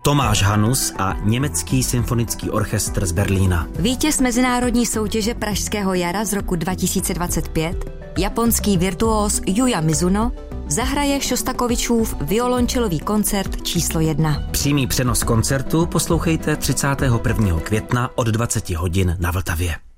Tomáš Hanus a Německý symfonický orchestr z Berlína. Vítěz mezinárodní soutěže Pražského jara z roku 2025, japonský virtuóz Yuya Mizuno, zahraje Šostakovičův violončelový koncert číslo 1. Přímý přenos koncertu poslouchejte 31. května od 20 hodin na Vltavě.